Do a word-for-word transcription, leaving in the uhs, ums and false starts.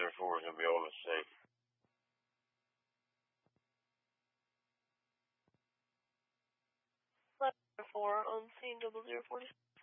zero four is going to be all the same. four on scene double zero forty.